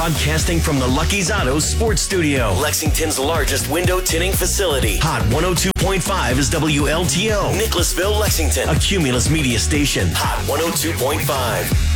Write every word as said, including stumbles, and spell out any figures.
Broadcasting from the Lucky's Auto Sports Studio, Lexington's largest window tinting facility. Hot one oh two point five is W L T O. Nicholasville, Lexington. A Cumulus media station. Hot one oh two point five.